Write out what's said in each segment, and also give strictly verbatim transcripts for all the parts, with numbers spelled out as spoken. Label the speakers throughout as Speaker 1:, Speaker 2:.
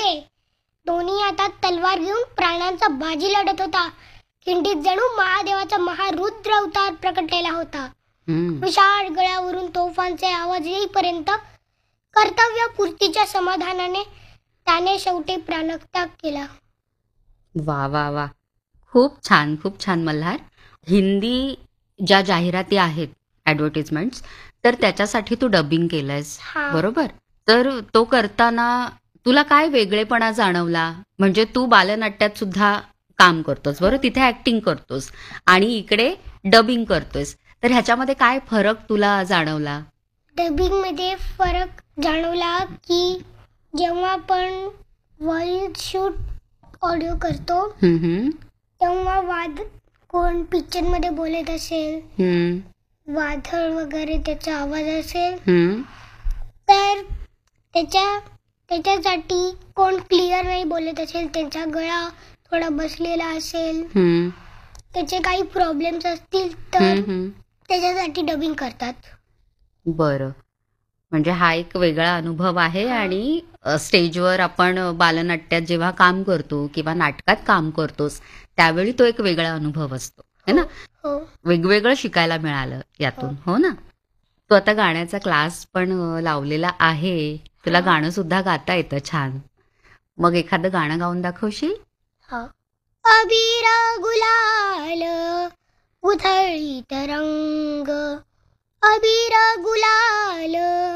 Speaker 1: खिंडे दोन्ही हातात तलवार घेऊन प्राणांचा बाजी लढत होता. खिंडीत जणू महादेवाचा महारुद्र अवतार प्रकटलेला होता. विशाळ गळ्यावरून तोफांचे आवाज येईपर्यंत कर्तव्यपूर्तीच्या समाधानाने त्याने शेवटी प्राणत्याग केला.
Speaker 2: वा वा वा, खूप छान खूप छान मल्हार. हिंदी ज्या जाहिराती आहेत, ॲडव्हर्टिजमेंट्स, तर त्याच्यासाठी तू डबिंग केलंयस, बरोबर? तर तो करताना तुला काय वेगळेपणा जाणवला? म्हणजे तू बालनाट्यात सुद्धा काम करतोस, बरोबर, तिथे ऍक्टिंग करतोस आणि इकडे डबिंग करतोस, तर ह्याच्यामध्ये काय फरक तुला जाणवला?
Speaker 1: डबिंग मध्ये फरक जाणवला की जेव्हा आपण व्हॉइस शूट ऑडिओ करतो तेव्हा वाद कोण पिक्चर मध्ये बोलत असेल, वादळ वगैरे त्याचा आवाज असेल, तर त्याच्या त्याच्यासाठी कोण क्लिअर नाही बोलत असेल, त्यांचा गळा थोडा बसलेला असेल, त्याचे काही प्रॉब्लेम्स असतील तर त्याच्यासाठी डबिंग करतात.
Speaker 2: बरं, म्हणजे हा एक वेगळा अनुभव आहे. आणि स्टेजवर आपण बालनाट्यात जेव्हा काम करतो किंवा नाटकात काम करतोस त्यावेळी तो एक वेगळा अनुभव असतो, है ना? वेगवेगळं शिकायला मिळालं यातून, हो ना? तू आता गाण्याचा क्लास पण लावलेला आहे, तुला गाणं सुद्धा गाता येतं छान. मग एखादं गाणं गाऊन दाखवशील?
Speaker 1: अबीर गुलाल उधळीत रंग, अबीर गुलाल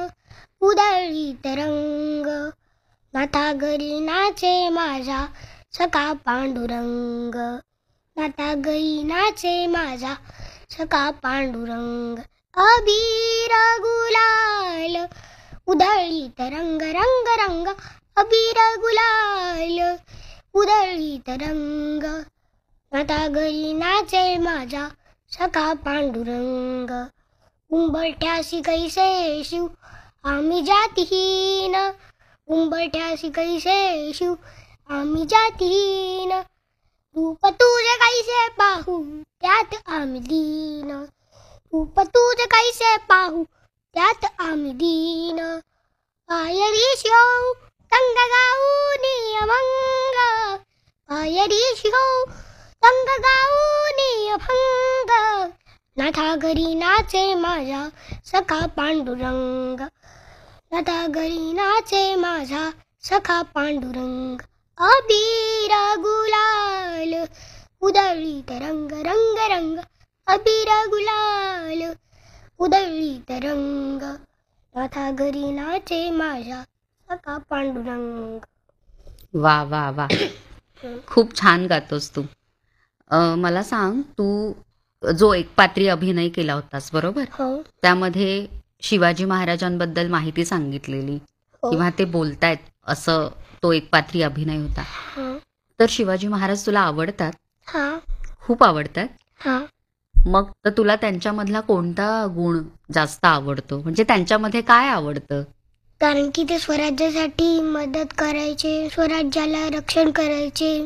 Speaker 1: उधळीत रंग, नाता घरी नाचे माझा सखा पांडुरंग, नाता घरी नाचे माझा सखा पांडुरंग. अबीर गुलाल उधळीत रंग रंग रंग, अबीर गुलाल उधळीत रंग, नाता घरी नाचे माझा सखा पांडुरंग. उंबरठ्यासी कैसे शिव आम्ही जातीहीन, उंबरठ्यासी कैसे शिव आम्ही जातीहीन, रूप तुझे कैसे पाहू त्यात आम्ही दीन, रूप तुझे कैसे पाहू त्यात आम्ही दीन. पायरी शिव संग गाऊनी अभंग, पायरी शिव संग गाऊनी अभंग, नाथा घरी नाचे माझा सखा पांडुरंग, नाथा घरी नाचे माझा सखा पांडुरंग. अबीर गुलाल उधळीत रंग रंग रंग, अबीर गुलाल उधळीत रंग, नाथा घरी नाचे माझा सखा पांडुरंग.
Speaker 2: वा वा वा, खूप छान गातोस तू. मला सांग, तू जो एकपात्री अभिनय केला होतास, बरोबर, त्यामध्ये शिवाजी महाराजांबद्दल माहिती सांगितलेली किंवा ते बोलतायत असं तो एकपात्री अभिनय होता. तर शिवाजी महाराज तुला आवडतात? खूप आवडतात? मग तर तुला त्यांच्यामधला कोणता गुण जास्त आवडतो? म्हणजे त्यांच्यामध्ये काय आवडतं?
Speaker 1: कारण की ते स्वराज्यासाठी मदत करायचे, स्वराज्याला रक्षण करायचे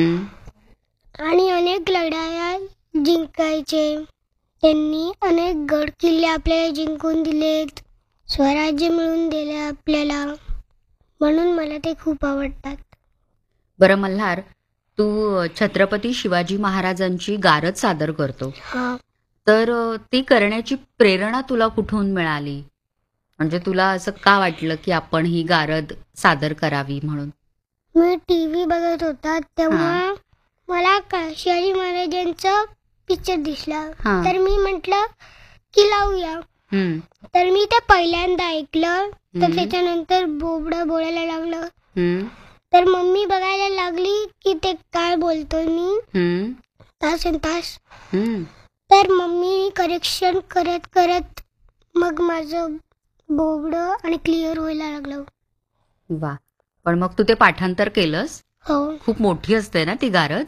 Speaker 1: आणि अनेक लढाया जिंकायचे. त्यांनी अनेक गड किल्ले आपल्याला जिंकून दिलेत, स्वराज्य मिळवून दिले आपल्याला, म्हणून मला ते खूप आवडतात.
Speaker 2: बरं मल्हार, तू छत्रपती शिवाजी महाराजांची गारद सादर करतो, तर ती करण्याची प्रेरणा तुला कुठून मिळाली? म्हणजे तुला असं का वाटलं की आपण ही गारद सादर करावी म्हणून?
Speaker 1: मी टीव्ही बघत होता तेव्हा मला शिवाजी महाराजांचा पिक्चर दिसला, तर मी म्हटलं की लावूया. तर मी ते पहिल्यांदा ऐकलं, तर त्याच्यानंतर बोबडं बोलायला लागलं, तर मम्मी बघायला लागली की ते काय बोलतोय मी तास न तास. तर मम्मी करेक्शन करत करत मग माझं बोबडं आणि क्लिअर व्हायला लागलं.
Speaker 2: वा, पण मग तू ते पाठांतर केलंस?
Speaker 1: हो.
Speaker 2: खूप मोठी असते ना ती गारद?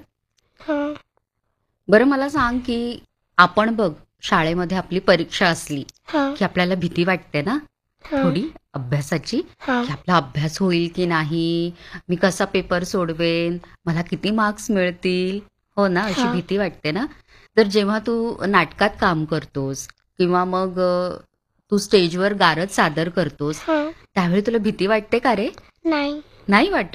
Speaker 2: बरं मला सांग की आपण बघ, शाळेमध्ये आपली परीक्षा असली की आपल्याला भीती वाटते ना थोडी अभ्यासाची, की आपला अभ्यास होईल की नाही, मी कसा पेपर सोडवेन, मला किती मार्क्स मिळतील, हो ना, अशी भीती वाटते ना. तर जेव्हा तू नाटकात काम करतोस किंवा मग तू स्टेजवर गारद सादर करतोस त्यावेळी तुला भीती वाटते का रे?
Speaker 1: नाही.
Speaker 2: नाही वाटत?